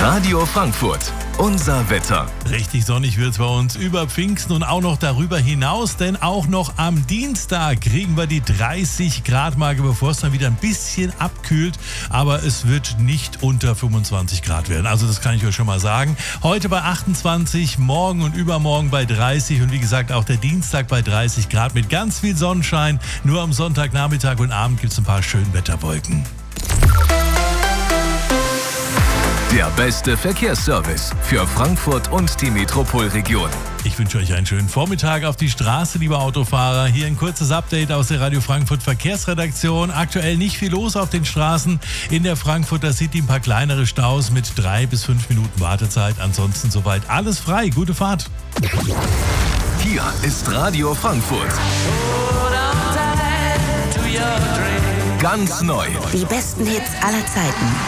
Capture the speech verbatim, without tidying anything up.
Radio Frankfurt, unser Wetter. Richtig sonnig wird es bei uns über Pfingsten und auch noch darüber hinaus, denn auch noch am Dienstag kriegen wir die dreißig Grad Marke, bevor es dann wieder ein bisschen abkühlt, aber es wird nicht unter fünfundzwanzig Grad werden. Also das kann ich euch schon mal sagen. Heute bei achtundzwanzig, morgen und übermorgen bei dreißig und wie gesagt auch der Dienstag bei dreißig Grad mit ganz viel Sonnenschein. Nur am Sonntagnachmittag und Abend gibt es ein paar Schönwetterwolken. Der beste Verkehrsservice für Frankfurt und die Metropolregion. Ich wünsche euch einen schönen Vormittag auf die Straße, liebe Autofahrer. Hier ein kurzes Update aus der Radio Frankfurt Verkehrsredaktion. Aktuell nicht viel los auf den Straßen. In der Frankfurter City ein paar kleinere Staus mit drei bis fünf Minuten Wartezeit. Ansonsten soweit alles frei. Gute Fahrt. Hier ist Radio Frankfurt. Ganz neu. Die besten Hits aller Zeiten.